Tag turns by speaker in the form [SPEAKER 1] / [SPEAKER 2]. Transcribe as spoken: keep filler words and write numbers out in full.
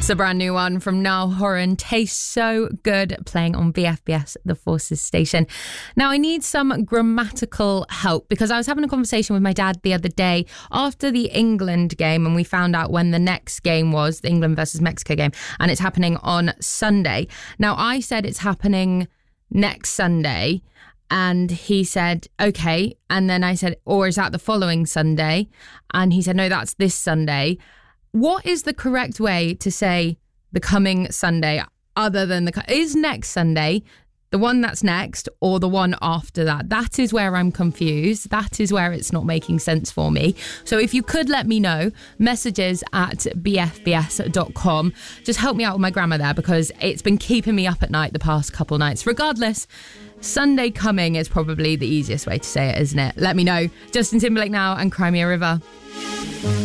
[SPEAKER 1] It's a brand new one from Niall Horan. Tastes so good, playing on V F B S, the Forces station. Now, I need some grammatical help because I was having a conversation with my dad the other day after the England game, and we found out when the next game was, the England versus Mexico game, and it's happening on Sunday. Now, I said it's happening next Sunday, and he said, okay. And then I said, or is that the following Sunday? And he said, no, that's this Sunday. What is the correct way to say the coming Sunday other than the... Is next Sunday the one that's next or the one after that? That is where I'm confused. That is where it's not making sense for me. So if you could let me know, messages at b f b s dot com. Just help me out with my grammar there because it's been keeping me up at night the past couple nights. Regardless, Sunday coming is probably the easiest way to say it, isn't it? Let me know. Justin Timberlake now and Cry Me a River.